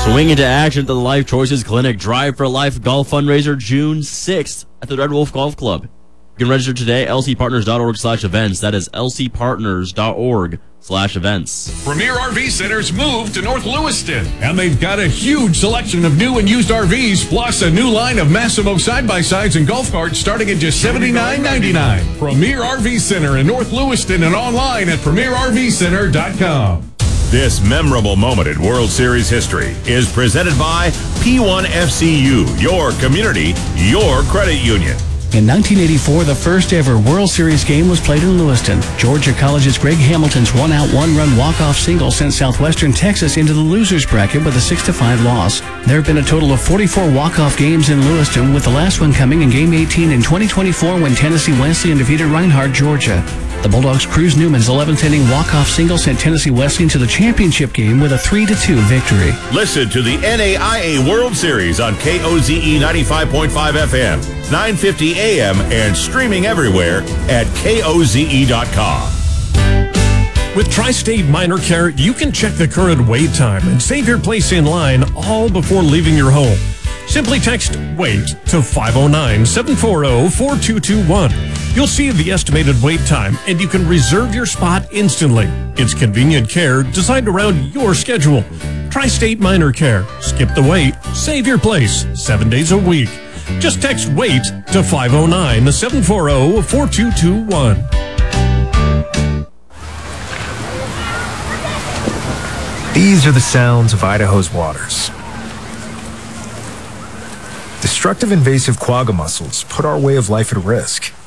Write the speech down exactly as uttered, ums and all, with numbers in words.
Swing into action at the Life Choices Clinic Drive for Life Golf Fundraiser June sixth at the Red Wolf Golf Club. You can register today, lcpartners.org slash events. That is lcpartners.org slash events. Premier R V Center's moved to North Lewiston, and they've got a huge selection of new and used R Vs, plus a new line of Massimo side-by-sides and golf carts starting at just seventy-nine ninety-nine. Premier R V Center in North Lewiston and online at premier r v center dot com. This memorable moment in World Series history is presented by P one F C U, your community, your credit union. In nineteen eighty-four, the first ever World Series game was played in Lewiston. Georgia College's Greg Hamilton's one-out, one-run walk-off single sent Southwestern Texas into the losers bracket with a six to five loss. There have been a total of forty-four walk-off games in Lewiston, with the last one coming in Game eighteen in twenty twenty-four when Tennessee Wesleyan defeated Reinhardt, Georgia. The Bulldogs' Cruz Newman's eleventh inning walk-off single sent Tennessee Wesleyan to the championship game with a three to two victory. Listen to the N A I A World Series on K O Z E ninety-five point five F M, nine fifty A M, and streaming everywhere at K O Z E dot com. With Tri-State Minor Care, you can check the current wait time and save your place in line all before leaving your home. Simply text WAIT to five oh nine, seven four zero, four two two one. You'll see the estimated wait time, and you can reserve your spot instantly. It's convenient care designed around your schedule. Tri-State Minor Care. Skip the wait. Save your place. Seven days a week. Just text WAIT to five oh nine, seven four zero, four two two one. These are the sounds of Idaho's waters. Destructive invasive quagga mussels put our way of life at risk.